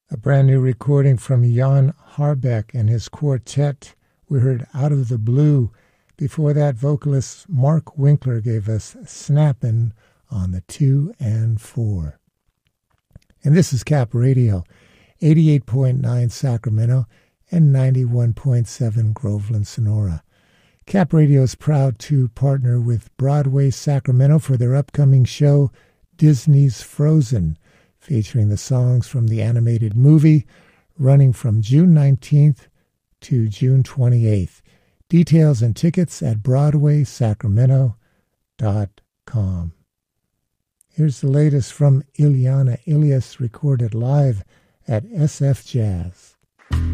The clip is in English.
A brand new recording from Jan Harbeck and his quartet. We heard Out of the Blue. Before that, vocalist Mark Winkler gave us Snappin' on the 2 and 4. And this is Cap Radio, 88.9 Sacramento and 91.7 Groveland, Sonora. Cap Radio is proud to partner with Broadway Sacramento for their upcoming show, Disney's Frozen, featuring the songs from the animated movie, running from June 19th to June 28th. Details and tickets at BroadwaySacramento.com. Here's the latest from Ilyana Ilyas, recorded live at SF Jazz.